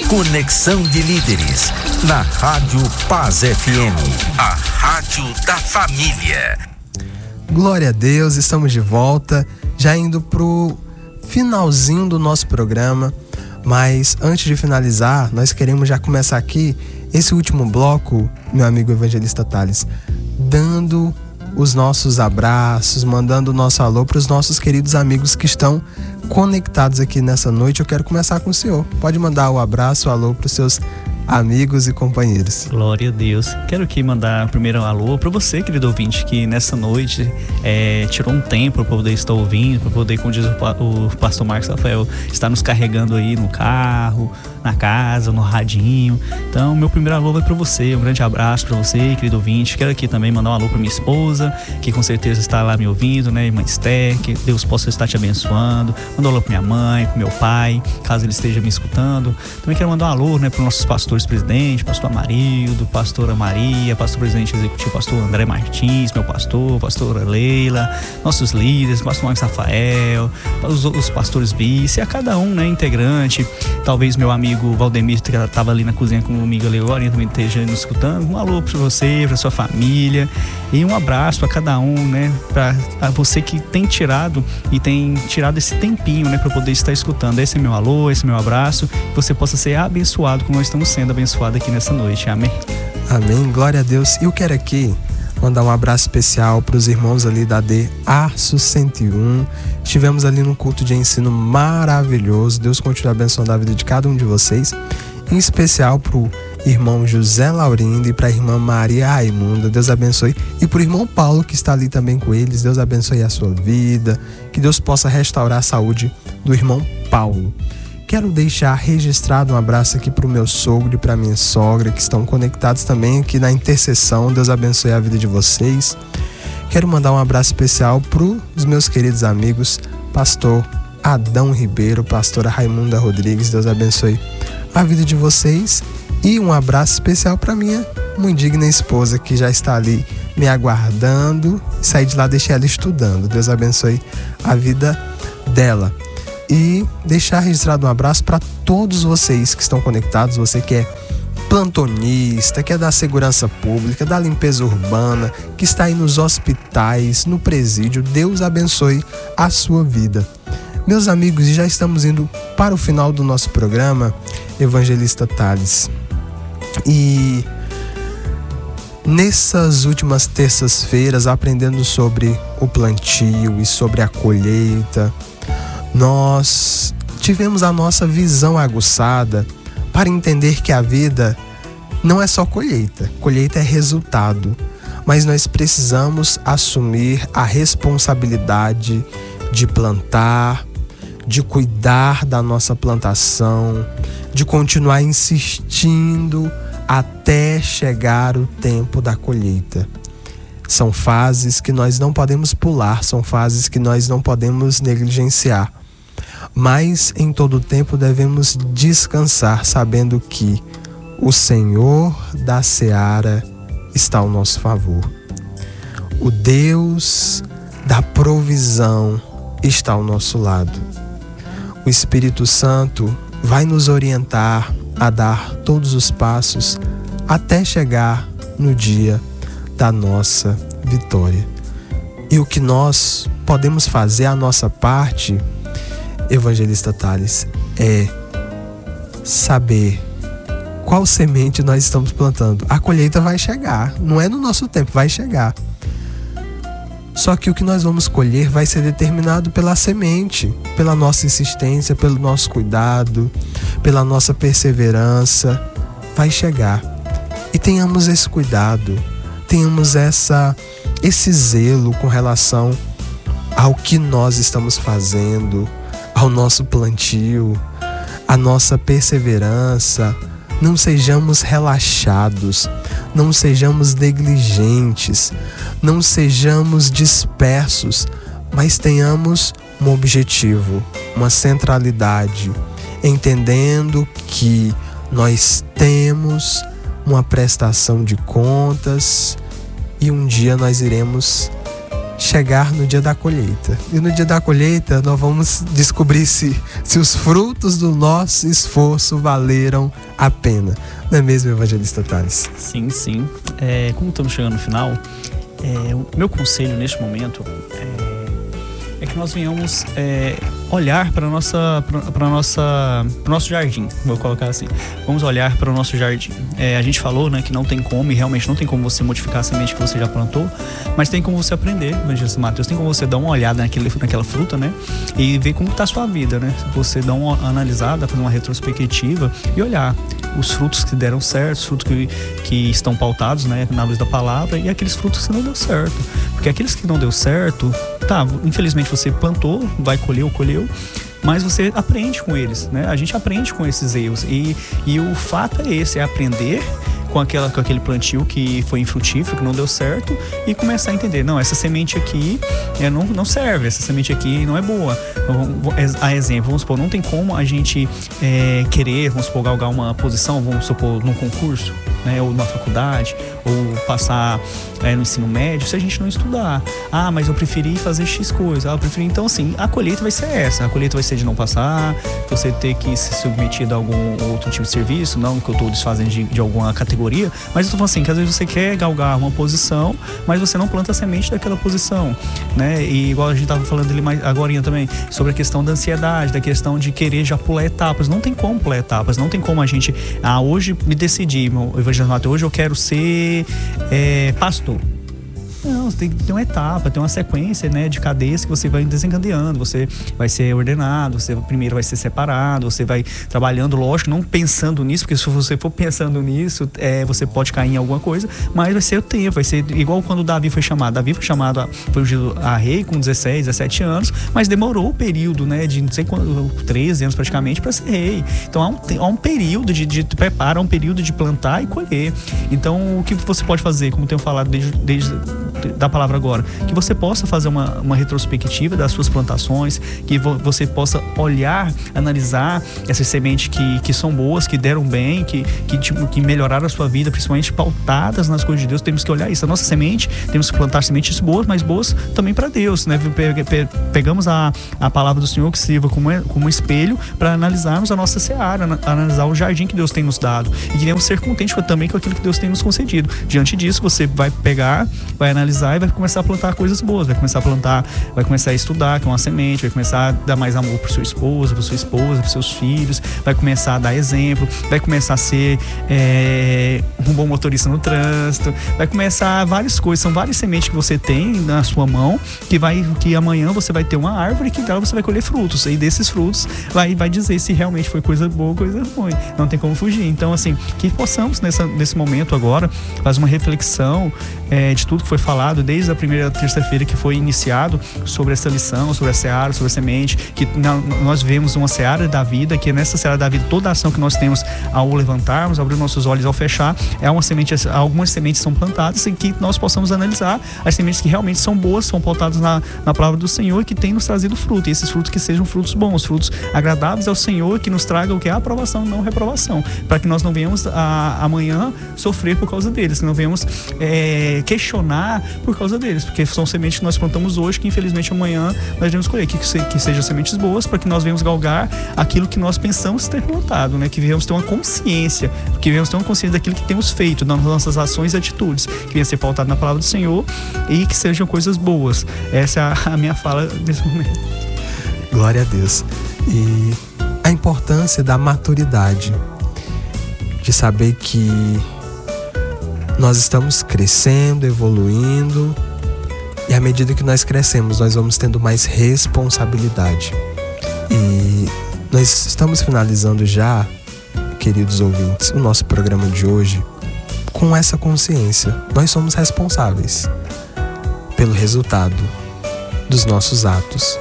Conexão de Líderes, na Rádio Paz FM, a rádio da família. Glória a Deus, estamos de volta, já indo pro finalzinho do nosso programa, mas antes de finalizar, nós queremos já começar aqui esse último bloco, meu amigo evangelista Thales, dando os nossos abraços, mandando o nosso alô para os nossos queridos amigos que estão conectados aqui nessa noite. Eu quero começar com o senhor. Pode mandar o abraço, o alô para os seus amigos e companheiros. Glória a Deus. Quero aqui mandar primeiro um alô para você, querido ouvinte, que nessa noite tirou um tempo para poder estar ouvindo, para poder, como diz o pastor Marcos Rafael, estar nos carregando aí no carro, na casa, no radinho. Então, meu primeiro alô vai para você, um grande abraço para você, querido ouvinte. Quero aqui também mandar um alô para minha esposa, que com certeza está lá me ouvindo, né, irmã Esther, que Deus possa estar te abençoando. Manda um alô para minha mãe, para meu pai, caso ele esteja me escutando. Também quero mandar um alô, né, para os nossos pastores presidente, pastor Amarildo, pastora Maria, pastor presidente executivo, pastor André Martins, meu pastor, pastora Leila, nossos líderes, pastor Marcos Rafael, os pastores vice, a cada um, né, integrante. Talvez meu amigo Valdemir, que estava ali na cozinha comigo ali agora, também esteja nos escutando. Um alô para você, para sua família, e um abraço para cada um, né, para você que tem tirado esse tempinho, né, para poder estar escutando. Esse é meu alô, esse é meu abraço, que você possa ser abençoado como nós estamos sendo abençoado aqui nessa noite. Amém. Amém, glória a Deus. Eu quero aqui mandar um abraço especial para os irmãos ali da D Arço 101. Estivemos ali num culto de ensino maravilhoso. Deus continue abençoando a vida de cada um de vocês, em especial para o irmão José Laurindo e para a irmã Maria Raimunda. Deus abençoe. E para o irmão Paulo, que está ali também com eles. Deus abençoe a sua vida, que Deus possa restaurar a saúde do irmão Paulo. Quero deixar registrado um abraço aqui para o meu sogro e para a minha sogra, que estão conectados também aqui na intercessão. Deus abençoe a vida de vocês. Quero mandar um abraço especial para os meus queridos amigos, pastor Adão Ribeiro, pastora Raimunda Rodrigues. Deus abençoe a vida de vocês. E um abraço especial para minha muito digna esposa, que já está ali me aguardando. Saí de lá, deixei ela estudando. Deus abençoe a vida dela. E deixar registrado um abraço para todos vocês que estão conectados, você que é plantonista, que é da segurança pública, da limpeza urbana, que está aí nos hospitais, no presídio. Deus abençoe a sua vida. Meus amigos, já estamos indo para o final do nosso programa, evangelista Thales. E nessas últimas terças-feiras, aprendendo sobre o plantio e sobre a colheita, nós tivemos a nossa visão aguçada para entender que a vida não é só colheita. Colheita é resultado, mas nós precisamos assumir a responsabilidade de plantar, de cuidar da nossa plantação, de continuar insistindo até chegar o tempo da colheita. São fases que nós não podemos pular, são fases que nós não podemos negligenciar. Mas em todo tempo devemos descansar, sabendo que o Senhor da seara está ao nosso favor. O Deus da provisão está ao nosso lado. O Espírito Santo vai nos orientar a dar todos os passos até chegar no dia da nossa vitória. E o que nós podemos fazer, a nossa parte, evangelista Thales, é saber qual semente nós estamos plantando. A colheita vai chegar, não é no nosso tempo, vai chegar. Só que o que nós vamos colher vai ser determinado pela semente, pela nossa insistência, pelo nosso cuidado, pela nossa perseverança. Vai chegar. E tenhamos esse cuidado, tenhamos esse zelo com relação ao que nós estamos fazendo, ao nosso plantio, à nossa perseverança. Não sejamos relaxados, não sejamos negligentes, não sejamos dispersos, mas tenhamos um objetivo, uma centralidade, entendendo que nós temos uma prestação de contas e um dia nós iremos chegar no dia da colheita. E no dia da colheita nós vamos descobrir se os frutos do nosso esforço valeram a pena. Não é mesmo, evangelista Thales? Sim. Como estamos chegando no final, o meu conselho neste momento é que nós venhamos olhar para o nosso jardim, vou colocar assim. Vamos olhar para o nosso jardim. A gente falou, né, que não tem como, e realmente não tem como você modificar a semente que você já plantou, mas tem como você aprender, evangelista Matheus, tem como você dar uma olhada naquela fruta, né, e ver como está a sua vida, né. Você dá uma analisada, fazer uma retrospectiva e olhar os frutos que deram certo, os frutos que estão pautados, né, na luz da palavra, e aqueles frutos que não deu certo. Porque aqueles que não deu certo, infelizmente você plantou, vai colher ou colheu, mas você aprende com eles, né? A gente aprende com esses erros e o fato é esse, é aprender com aquele plantio que foi infrutífero, que não deu certo, e começar a entender, não, essa semente aqui não serve, essa semente aqui não é boa. A exemplo, vamos supor, não tem como a gente querer, vamos supor, galgar uma posição, vamos supor, num concurso, né, ou numa faculdade, ou passar no ensino médio, se a gente não estudar. Mas eu preferi fazer X coisa, então assim, a colheita vai ser essa, a colheita vai ser de não passar, você ter que se submeter a algum outro tipo de serviço, não que eu estou desfazendo de alguma categoria, mas eu tô falando assim, que às vezes você quer galgar uma posição, mas você não planta a semente daquela posição, né? E igual a gente tava falando ali mais agorinha também, sobre a questão da ansiedade, da questão de querer já pular etapas. Não tem como pular etapas, não tem como a gente, hoje me decidi, meu evangelista Matheus, hoje eu quero ser pastor. Não, tem que ter uma etapa, tem uma sequência, né, de cadeias que você vai desencadeando. Você vai ser ordenado, você primeiro vai ser separado, você vai trabalhando, lógico, não pensando nisso, porque se você for pensando nisso, você pode cair em alguma coisa, mas vai ser o tempo, vai ser igual quando Davi foi chamado. Foi ungido a rei com 16, 17 anos, mas demorou o período, né, de não sei quanto, 13 anos praticamente, para ser rei. Então há um período de preparo, há um período de plantar e colher. Então o que você pode fazer, como eu tenho falado desde da palavra agora, que você possa fazer uma retrospectiva das suas plantações, que você possa olhar, analisar essas sementes que são boas, que deram bem, que melhoraram a sua vida, principalmente pautadas nas coisas de Deus. Temos que olhar isso, a nossa semente, temos que plantar sementes boas, mas boas também para Deus, né? Pegamos a palavra do Senhor que sirva como um espelho para analisarmos a nossa seara, analisar o jardim que Deus tem nos dado, e queremos ser contentes também com aquilo que Deus tem nos concedido. Diante disso, você vai pegar, vai analisar e vai começar a plantar coisas boas, vai começar a estudar, que é uma semente, vai começar a dar mais amor para sua esposa, para seus filhos, vai começar a dar exemplo, vai começar a ser um bom motorista no trânsito, vai começar várias coisas, são várias sementes que você tem na sua mão, que amanhã você vai ter uma árvore que dela você vai colher frutos, e desses frutos vai dizer se realmente foi coisa boa ou coisa ruim, não tem como fugir. Então assim, que possamos nesse momento agora fazer uma reflexão de tudo que foi falado desde a primeira terça-feira que foi iniciado sobre essa lição, sobre a seara, sobre a semente, que nós vemos uma seara da vida, que nessa seara da vida toda a ação que nós temos ao levantarmos, abrir nossos olhos, ao fechar, algumas sementes são plantadas, e que nós possamos analisar as sementes que realmente são boas, são pautadas na palavra do Senhor, que tem nos trazido fruto, e esses frutos que sejam frutos bons, frutos agradáveis ao Senhor, que nos tragam o que é aprovação e não reprovação, para que nós não venhamos amanhã sofrer por causa deles, que não venhamos questionar por causa deles, porque são sementes que nós plantamos hoje, que infelizmente amanhã nós devemos colher, que sejam sementes boas, para que nós venhamos galgar aquilo que nós pensamos ter plantado, né? Que venhamos ter uma consciência, daquilo que temos feito, das nossas ações e atitudes, que venha ser pautado na palavra do Senhor, e que sejam coisas boas. Essa é a minha fala nesse momento. Glória a Deus. E a importância da maturidade, de saber que nós estamos crescendo, evoluindo, e à medida que nós crescemos, nós vamos tendo mais responsabilidade. E nós estamos finalizando já, queridos ouvintes, o nosso programa de hoje com essa consciência. Nós somos responsáveis pelo resultado dos nossos atos.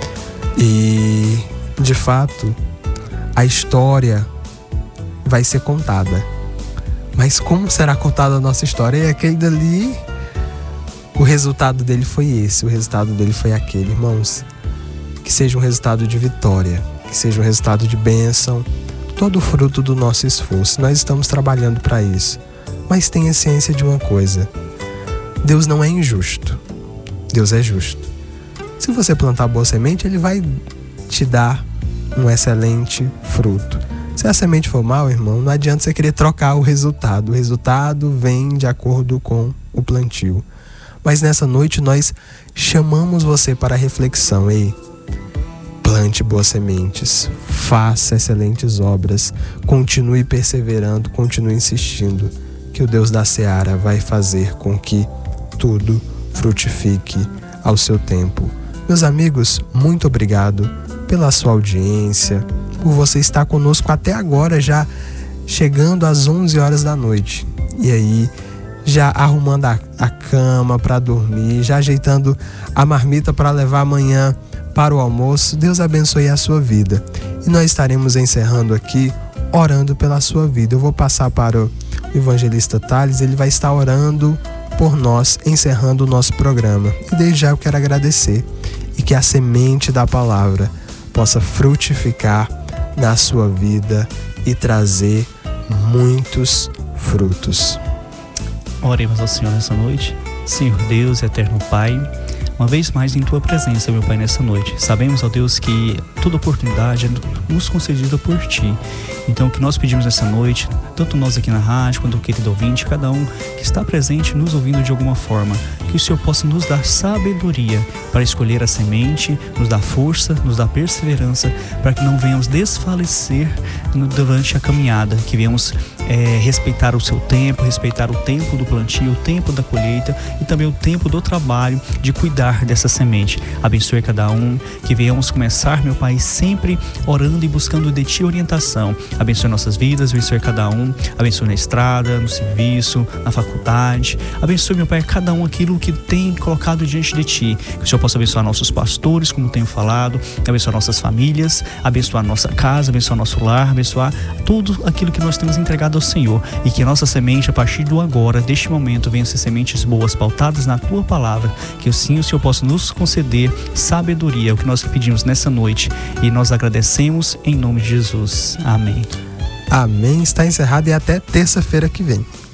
E, de fato, a história vai ser contada. Mas como será contada a nossa história? E aquele dali, o resultado dele foi esse, o resultado dele foi aquele. Irmãos, que seja um resultado de vitória, que seja um resultado de bênção, todo fruto do nosso esforço. Nós estamos trabalhando para isso. Mas tenha ciência de uma coisa: Deus não é injusto. Deus é justo. Se você plantar boa semente, Ele vai te dar um excelente fruto. Se a semente for mal, irmão, não adianta você querer trocar o resultado. O resultado vem de acordo com o plantio. Mas nessa noite nós chamamos você para a reflexão. Ei, plante boas sementes, faça excelentes obras, continue perseverando, continue insistindo, que o Deus da seara vai fazer com que tudo frutifique ao seu tempo. Meus amigos, muito obrigado pela sua audiência, por você estar conosco até agora, já chegando às 11 horas da noite. E aí, já arrumando a cama para dormir, já ajeitando a marmita para levar amanhã para o almoço. Deus abençoe a sua vida. E nós estaremos encerrando aqui, orando pela sua vida. Eu vou passar para o evangelista Thales, ele vai estar orando por nós, encerrando o nosso programa. E desde já eu quero agradecer, e que a semente da palavra possa frutificar na sua vida e trazer muitos frutos. Oremos ao Senhor nessa noite. Senhor Deus, eterno Pai, uma vez mais em Tua presença, meu Pai, nessa noite. Sabemos, ó Deus, que toda oportunidade é nos concedida por Ti. Então, o que nós pedimos nessa noite, tanto nós aqui na rádio, quanto o querido ouvinte, cada um que está presente, nos ouvindo de alguma forma, que o Senhor possa nos dar sabedoria para escolher a semente, nos dar força, nos dar perseverança, para que não venhamos desfalecer durante a caminhada, que venhamos respeitar o seu tempo, respeitar o tempo do plantio, o tempo da colheita e também o tempo do trabalho de cuidar dessa semente. Abençoe cada um, que venhamos começar, meu Pai, sempre orando e buscando de Ti orientação. Abençoe nossas vidas, abençoe cada um, abençoe na estrada, no serviço, na faculdade. Abençoe, meu Pai, cada um aquilo que tem colocado diante de Ti. Que o Senhor possa abençoar nossos pastores, como tenho falado, abençoar nossas famílias, abençoar nossa casa, abençoar nosso lar, abençoar tudo aquilo que nós temos entregado ao Senhor, e que a nossa semente, a partir do agora, deste momento, venha ser sementes boas, pautadas na Tua palavra, que assim o Senhor possa nos conceder sabedoria, é o que nós pedimos nessa noite, e nós agradecemos em nome de Jesus. Amém. Amém. Está encerrado e até terça-feira que vem.